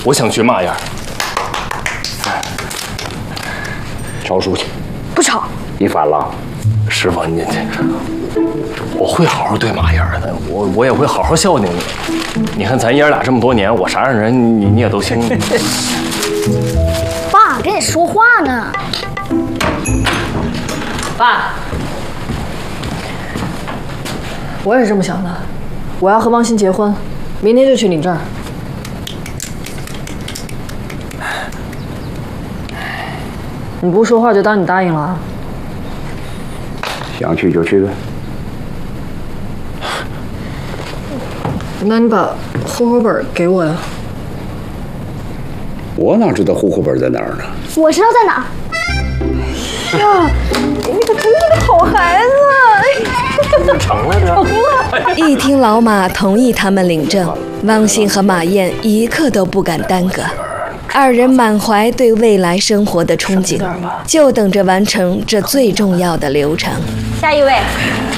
我想学马样。 抄书去。 不抄。 你反了。 师傅，你这，我会好好对马样的，我也会好好孝敬你。你看咱爷儿俩这么多年，我啥样人你也都清楚。 爸，跟你说话呢。 爸，我也是这么想的，我要和王鑫结婚，明天就去领证。你不说话就当你答应了啊？ 想去就去呗。 那你把户口本给我呀。 我哪知道户口本在哪儿呢？ 我知道在哪。哎呀，你可真是个好孩子！ 成了这。 一听老马同意他们领证，汪鑫和马燕一刻都不敢耽搁。二人满怀对未来生活的憧憬，就等着完成这最重要的流程。 下一位。